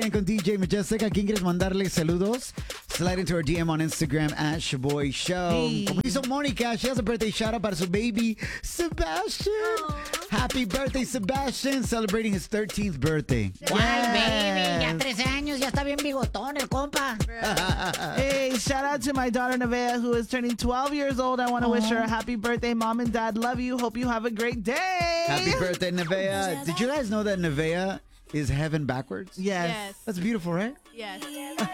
Con DJ Majestic, ¿a quién quieres mandarle saludos? Slide into our DM on Instagram at Shaboy Show. Hey. Como hizo Mónica, she has a birthday shout out para su baby, Sebastian. Happy birthday, Sebastian, celebrating his 13th birthday. Ay, baby, ya 13 años, ya está bien bigotón el compa. Hey, shout out to my daughter Nevaeh, who is turning 12 years old. I want to wish her a happy birthday. Mom and Dad love you. Hope you have a great day. Happy birthday, Nevaeh. Did you guys know that Nevaeh is heaven backwards? Yes. That's beautiful, right? Yes.